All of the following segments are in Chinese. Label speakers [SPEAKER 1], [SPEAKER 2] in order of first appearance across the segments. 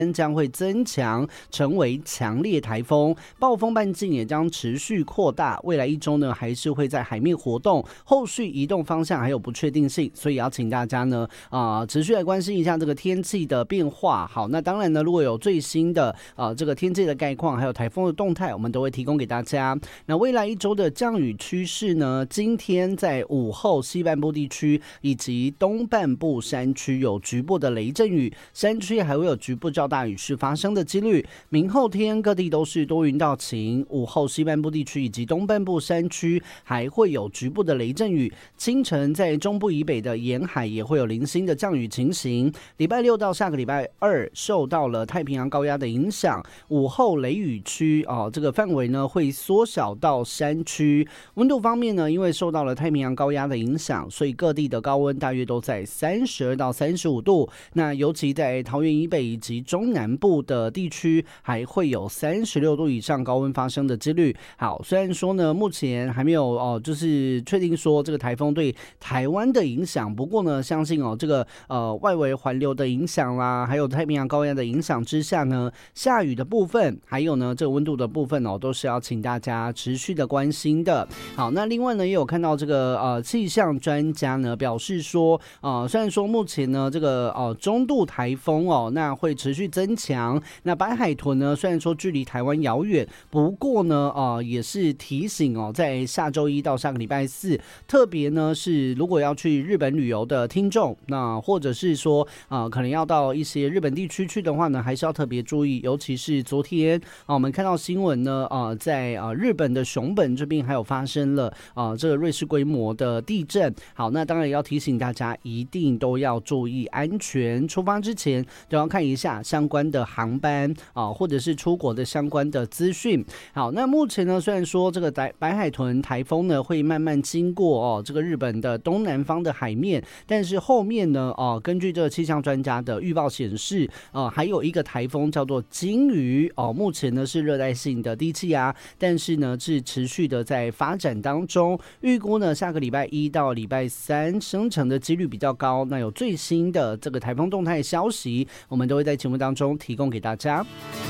[SPEAKER 1] 将会增强成为强烈台风，暴风半径也将持续扩大，未来1周呢还是会在海面活动，后续移动方向还有不确定性，所以要请大家呢持续来关心一下这个天气的变化。好，那当然呢，如果有最新的这个天气的概况，还有台风的动态，我们都会提供给大家。那未来1周的降雨趋势呢，今天在午后西半部地区以及东半部山区有局部的雷阵雨，山区还会有局部较大雨势发生的几率。明后天各地都是多云到晴，午后西半部地区以及东半部山区还会有局部的雷阵雨，清晨在中部以北的沿海也会有零星的降雨情形。礼拜6到下个礼拜2受到了太平洋高压的影响，午后雷雨区这个范围呢会缩小到山区。温度方面呢，因为受到了太平洋高压的影响，所以各地的高温大约都在32到35度。那尤其在桃园以北以及中南部的地区，还会有36度以上高温发生的几率。好，虽然说呢，目前还没有就是确定说这个台风对台湾的影响，不过呢，相信这个外围环流的影响啦，还有太平洋高压的影响之下呢，下雨的部分，还有呢这个温度的部分都是要请大家持续的关心的。好，那另外呢，也有看到这个气象专家呢表示说，虽然说目前呢这个中度台风那会持续增强，那白海豚呢虽然说距离台湾遥远，不过呢也是提醒在下周1到下个礼拜4，特别呢是如果要去日本旅游的听众，那或者是说可能要到一些日本地区去的话呢，还是要特别注意，尤其是昨天我们看到新闻呢在日本的熊本这边还有发生了这个瑞士规模的地震。好，那当然要提醒大家一定都要注意安全，出发之前都要看一下相关的航班或者是出国的相关的资讯。好，那目前呢，虽然说这个白海豚台风呢会慢慢经过这个日本的东南方的海面，但是后面呢根据这个气象专家的预报显示还有一个台风叫做鲸鱼目前呢是热带性的低气压，但是呢是持续的在发展当中，预估呢下个礼拜1到礼拜3生成的几率比较高。那有最新的这个台风动态消息，我们都会在节目当中提供给大家。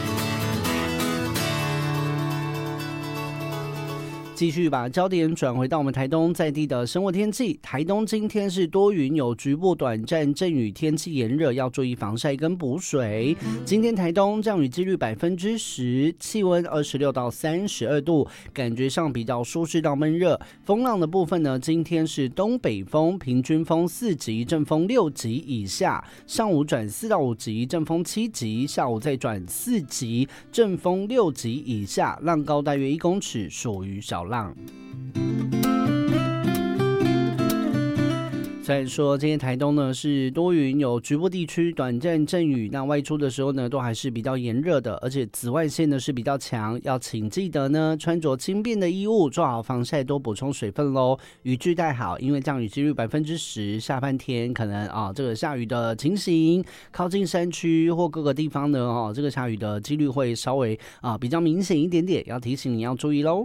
[SPEAKER 1] 继续把焦点转回到我们台东在地的生活天气。台东今天是多云，有局部短暂阵雨，天气炎热，要注意防晒跟补水。今天台东降雨几率10%，气温26到32度，感觉上比较舒适到闷热。风浪的部分呢，今天是东北风，平均风4级，阵风6级以下，上午转4到5级，阵风7级，下午再转4级，阵风6级以下，浪高大约1公尺，属于小浪。虽然说今天台东呢是多云，有局部地区短暂阵雨，那外出的时候呢都还是比较炎热的，而且紫外线呢是比较强，要请记得呢穿着轻便的衣物，做好防晒，多补充水分咯。雨具带好，因为降雨几率10%，下半天可能这个下雨的情形，靠近山区或各个地方呢这个下雨的几率会稍微比较明显一点点，要提醒你要注意咯。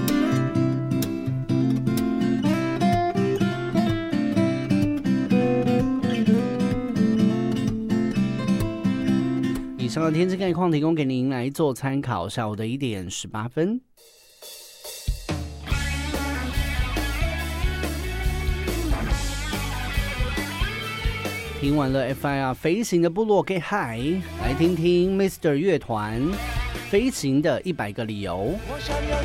[SPEAKER 1] 以上的天气概况提供给您来做参考，下午的1点18分。听完了 FIR 飞行的部落 Get High， 来听听 Mr. 乐团飞行的100个理由。